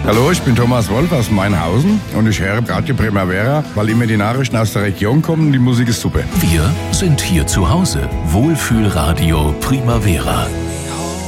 Hallo, ich bin Thomas Wolf aus Mainhausen und ich höre Radio Primavera, weil immer die Nachrichten aus der Region kommen. Die Musik ist super. Wir sind hier zu Hause. Wohlfühlradio Primavera.